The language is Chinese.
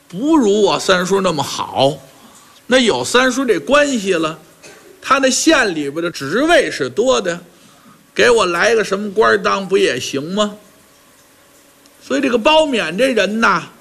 不如我三叔那么好。那有三叔这关系了，他那县里边的职位是多的，给我来个什么官当不也行吗？所以这个包勉这人呐，